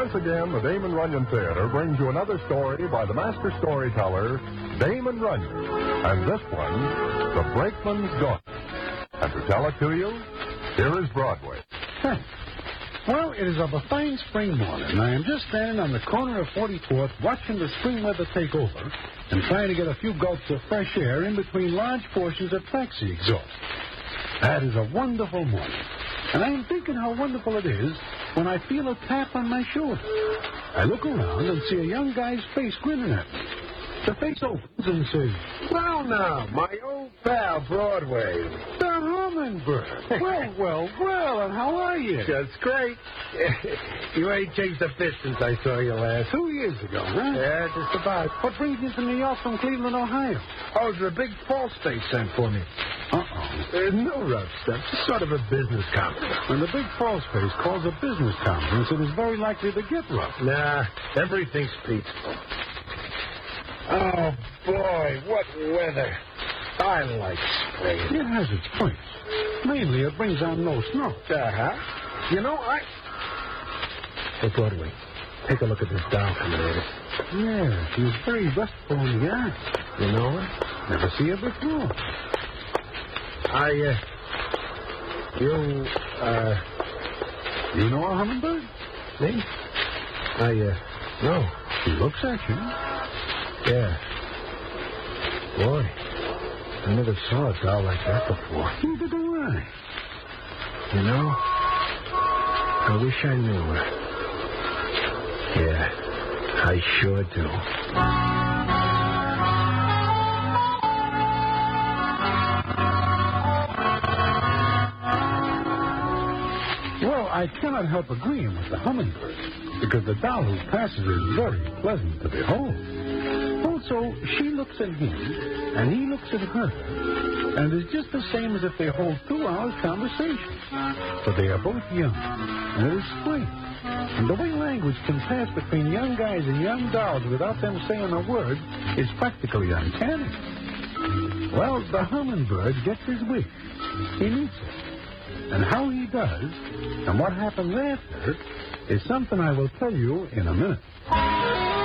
once again, the Damon Runyon Theater brings you another story by the master storyteller, Damon Runyon. And this one, The Brakeman's Daughter. And to tell it to you, here is Broadway. Thanks. Well, it is of a fine spring morning, and I am just standing on the corner of 44th watching the spring weather take over and trying to get a few gulps of fresh air in between large portions of taxi exhaust. That is a wonderful morning. And I am thinking how wonderful it is when I feel a tap on my shoulder. I look around and see a young guy's face grinning at me. The face opens and says, "Well, now, my old pal, Broadway." "The Hummingbird." Well, and how are you? Just great. You ain't changed a bit since I saw you last. 2 years ago, huh? Yeah, just about. What brings you to New York from Cleveland, Ohio? Oh, the big false they sent for me. Uh-oh. No rough stuff, just sort of a business conference. When the big false face calls a business conference, it is very likely to get rough. Nah, everything's peaceful. Oh, boy, what weather. I like spring. It has its points. Mainly, it brings on no snow. Uh-huh. You know, Hey, Broadway, take a look at this doll coming at us. Yeah, she's very restful in the eye. You know her? Never see her before. You know a hummingbird? Me? No. She looks at you. Yeah. Boy, I never saw a doll like that before. Neither do I. You know, I wish I knew her. Yeah, I sure do. Well, I cannot help agreeing with the hummingbird, because the doll who passes is very pleasant to behold. Also, she looks at him, and he looks at her, and it's just the same as if they hold 2 hours' conversation. But they are both young, and it is spring. And the way language can pass between young guys and young dolls without them saying a word is practically uncanny. Well, the hummingbird gets his wish. He meets her. And how he does, and what happens after, is something I will tell you in a minute.